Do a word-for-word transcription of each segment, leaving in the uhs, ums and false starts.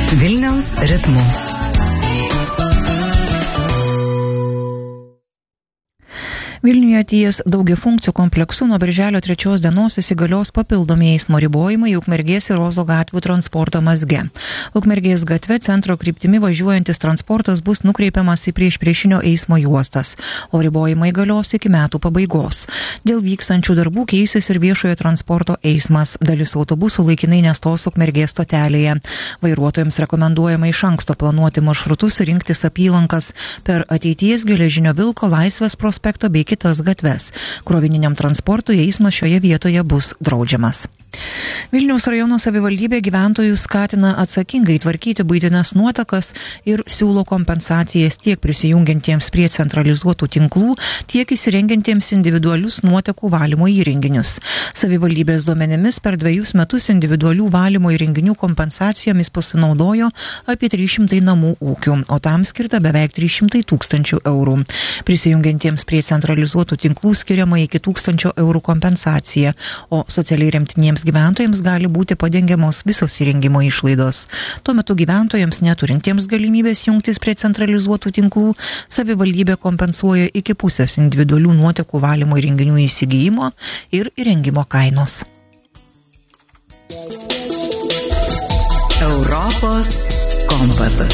Vilniaus ritmu. Vilniuje ties daugiafunkcių kompleksu nuo birželio trečios dienos įsigalios papildomi eismo ribojimai Ukmergės ir Ozo gatvių transporto mazge. Ukmergės gatve centro kryptimi važiuojantis transportas bus nukreipiamas į priešpriešinio eismo juostas, o ribojimai galios iki metų pabaigos. Dėl vykstančių darbų keisis ir viešojo transporto eismas. Dalis autobusų laikinai nestos Ukmergės stotelėje. Vairuotojams rekomenduojama iš anksto planuoti maršrutus ir rinktis apylankas per ateities Geležinio Vilko, Laisvės prospekto bei kitas gatves. Krovininiam transportui eismas šioje vietoje bus draudžiamas. Vilniaus rajono savivaldybė gyventojus skatina atsakingai tvarkyti buitines nuotekas ir siūlo kompensacijas tiek prisijungiantiems prie centralizuotų tinklų, tiek įsirengiantiems individualius nuotekų valymo įrenginius. Savivaldybės duomenimis per dviejus metus individualių valymo įrenginių kompensacijomis pasinaudojo apie trys šimtai namų ūkių, o tam skirta beveik trys šimtai tūkstančių eurų. Prisijungiantiems prie centralizuotų tinklų skiriama iki tūkstančio eurų kompensacija, o socialiai remtiniems gyventojams gali būti padengiamos visos įrengimo išlaidos. Tuo metu gyventojams neturintiems galimybės jungtis prie centralizuotų tinklų, savivaldybė kompensuoja iki pusės individualių nuotekų valymo įrenginių įsigijimo ir įrengimo kainos. Europos kompasas.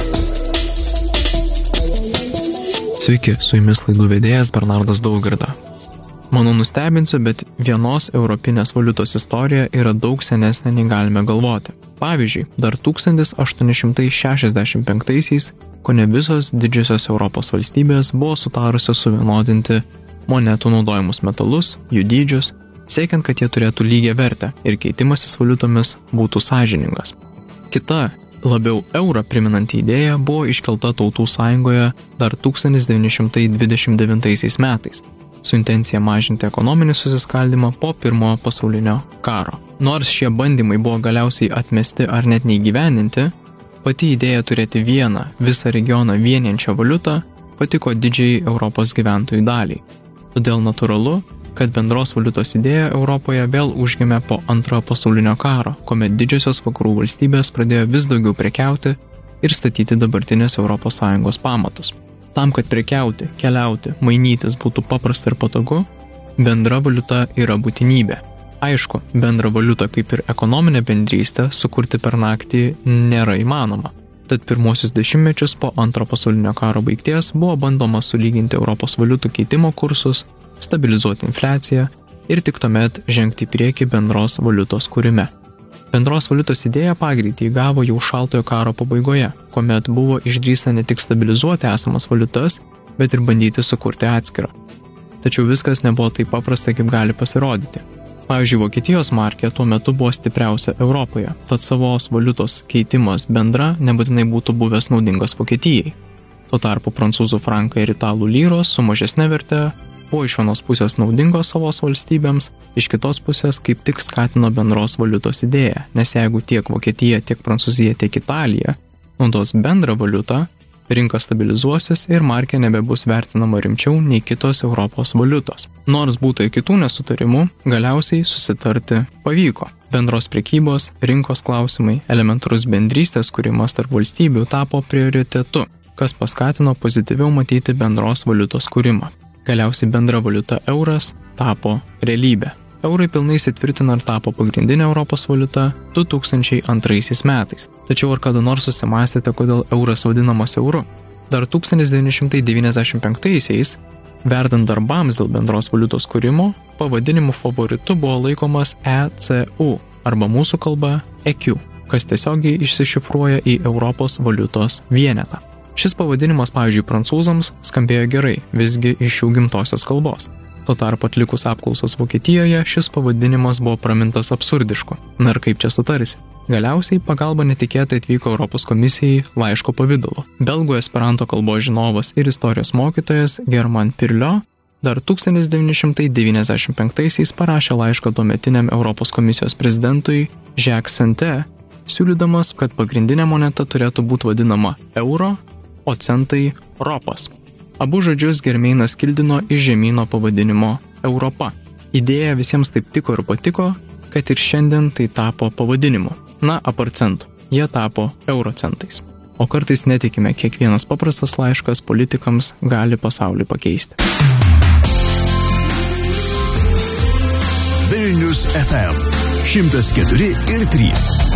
Sveiki, su jumis laidų vedėjas Bernardas Daugirda. Manau nustebinsiu, bet vienos europinės valiutos istorija yra daug senesnė nei galime galvoti. Pavyzdžiui, dar tūkstantis aštuoni šimtai šešiasdešimt penktaisiais kone visos didžiosios Europos valstybės buvo sutarusios suvienodinti monetų naudojimus metalus, jų dydžius, siekiant, kad jie turėtų lygią vertę ir keitimasis valiutomis būtų sąžiningas. Kita, labiau eurą priminanti idėja buvo iškelta Tautų sąjungoje dar tūkstantis devyni šimtai dvidešimt devintaisiais metais. Su intencija mažinti ekonominį susiskaldimą po pirmojo pasaulinio karo. Nors šie bandymai buvo galiausiai atmesti ar net neįgyvendinti, pati idėja turėti vieną visą regioną vieniančią valiutą patiko didžiai Europos gyventojų daliai. Todėl natūralu, kad bendros valiutos idėja Europoje vėl užgimė po antrojo pasaulinio karo, kuomet didžiosios vakarų valstybės pradėjo vis daugiau prekiauti ir statyti dabartinės Europos Sąjungos pamatus. Tam, kad prekiauti, keliauti, mainytis būtų paprasta ir patogu, bendra valiuta yra būtinybė. Aišku, bendrą valiutą kaip ir ekonominę bendrystę sukurti per naktį nėra įmanoma. Tad pirmosius dešimtmečius po antro pasaulinio karo baigties buvo bandoma sulyginti Europos valiutų keitimo kursus, stabilizuoti infliaciją ir tik tuomet žengti į priekį bendros valiutos kūrime. Bendros valiutos idėja pagreitį įgavo jau šaltojo karo pabaigoje, kuomet buvo išdrįsta ne tik stabilizuoti esamas valiutas, bet ir bandyti sukurti atskirą. Tačiau viskas nebuvo taip paprasta, kaip gali pasirodyti. Pavyzdžiui, Vokietijos markė tuo metu buvo stipriausia Europoje, tad savos valiutos keitimas bendra nebūtinai būtų buvęs naudingas Vokietijai. Tuo tarpu prancūzų frankai ir italų lyros su mažesne verte buvo iš vienos pusės naudingos savos valstybėms, iš kitos pusės kaip tik skatino bendros valiutos idėją, nes jeigu tiek Vokietija, tiek Prancūzija, tiek Italija naudos bendrą valiutą, rinka stabilizuosis ir markė nebebus vertinama rimčiau nei kitos Europos valiutos. Nors būtų ir kitų nesutarimų, galiausiai susitarti pavyko. Bendros prekybos, rinkos klausimai, elementarus bendrystės kūrimas tarp valstybių tapo prioritetu, kas paskatino pozityviau matyti bendros valiutos kūrimą. Galiausiai bendra valiuta euras tapo realybė. Eurai pilnai įsitvirtino ir tapo pagrindinė Europos valiuta du tūkstančiai antraisiais metais. Tačiau ar kada nors susimąstėte, kodėl euras vadinamas euru? Dar tūkstantis devyni šimtai devyniasdešimt penktaisiais, verdant darbams dėl bendros valiutos kūrimo, pavadinimu favoritu buvo laikomas E C U arba mūsų kalba E Q, kas tiesiogiai išsišifruoja į Europos valiutos vienetą. Šis pavadinimas, pavyzdžiui, prancūzams skambėjo gerai, visgi iš jų gimtosios kalbos. Tuo tarpu atlikus apklausas Vokietijoje, šis pavadinimas buvo pramintas absurdišku. Na ir kaip čia sutarsi? Galiausiai pagalba netikėtai atvyko Europos komisijai laiško pavidalu. Belgų esperanto kalbos žinovas ir istorijos mokytojas German Pirlo dar tūkstantis devyni šimtai devyniasdešimt penktaisiais parašė laišką tuometiniam Europos komisijos prezidentui Jacques Santer, siūlydamas, kad pagrindinė moneta turėtų būti vadinama euro, o centai ropas. Abu žodžius Germeinas kildino iš žemyno pavadinimo Europa. Idėja visiems taip tiko ir patiko, kad ir šiandien tai tapo pavadinimu. Na, apart centų. jie tapo eurocentais. O kartais netikime, kiekvienas paprastas laiškas politikams gali pasaulį pakeisti. Vilnius F M šimtas keturi ir trys.